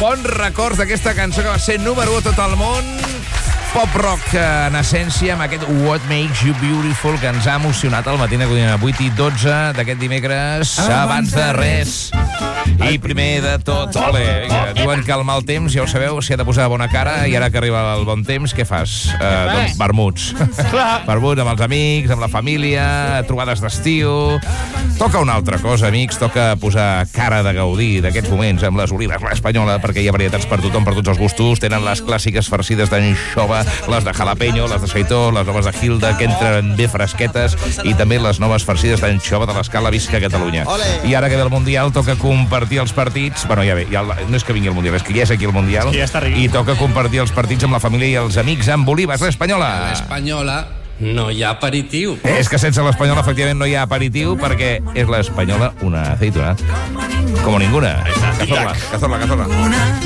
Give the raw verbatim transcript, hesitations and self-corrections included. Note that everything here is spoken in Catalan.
Bons records d'aquesta cançó que va ser número u a tot el món. Pop-rock en essència, amb aquest What Makes You Beautiful, que ens ha emocionat al matí de vuit i dotze d'aquest dimecres, abans de res. I primer de tot, ole, vinga, diuen que el mal temps, ja ho sabeu, s'hi ha de posar bona cara, i ara que arriba el bon temps, què fas? Eh, doncs vermuts. Vermuts amb els amics, amb la família, trobades d'estiu. Toca una altra cosa, amics, toca posar cara de gaudir d'aquests moments amb les olives l'Espanyola, perquè hi ha varietats per tothom, per tots els gustos. Tenen les clàssiques farcides d'anxova, les de jalapeño, les de seitó, les noves de Hilda, que entren bé fresquetes, i també les noves farcides d'anxova de l'escala Visca Catalunya. I ara que ve el Mundial, toca compartir els partits. Bueno, ja ve, ja, no és que vingui el Mundial, és que ja és aquí el Mundial. Sí, ja està arribant. I toca compartir els partits amb la família i els amics amb Olives l'Espanyola. L'Espanyola no hi ha aperitiu. És que sense l'Espanyola, efectivament, no hi ha aperitiu, perquè és l'Espanyola una aceituna como ninguna. Cazorla, cazorla, cazorla.